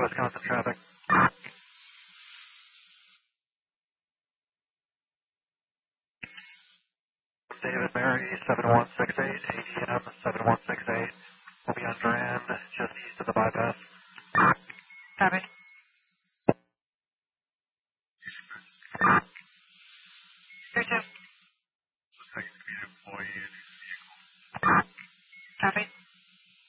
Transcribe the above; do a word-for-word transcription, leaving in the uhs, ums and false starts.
Wisconsin traffic. David Mary, seven one six eight, A T M seven one six eight. We'll be on Durand, just east of the bypass. Copy.